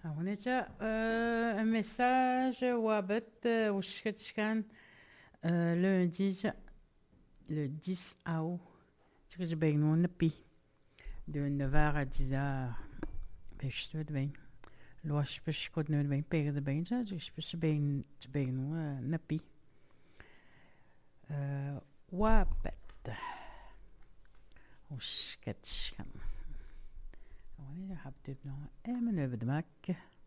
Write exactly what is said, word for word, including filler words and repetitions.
On a déjà euh, un message Wabet au Shketchkan lundi le dix août. Je vais bien nous napi de neuf heures à dix heures. Ben je suis bien. Là je peux je connais bien père de bien ça. Je peux bien bien nous napi. Wabet au Shketchkan. On est habitué non. Et mon neveu de Mac.